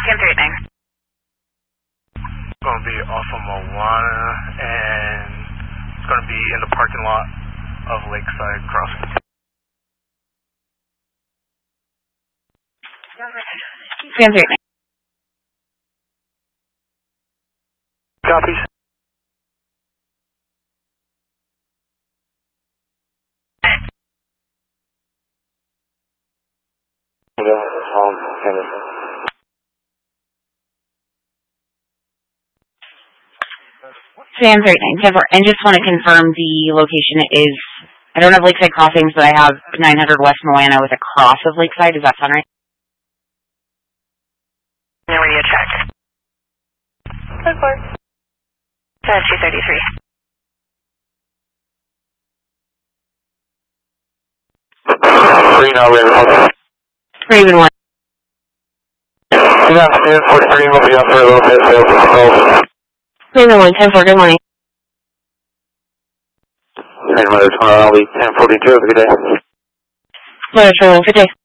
Straightening. It's going to be off of Moana, and it's going to be in the parking lot of Lakeside Crossing. Straightening. Copies. Sam 39, and just want to confirm the location is, I don't have Lakeside Crossings, but I have 900 West Moana with a cross of Lakeside. Does that sound right? Now we need to check. Of course. 233. Raven 1. Yeah, 43 will be up for a little bit. Raven 1, 10-4, good morning. Mother 20, I'll be 1042. Have a good day. Mother 21, good day.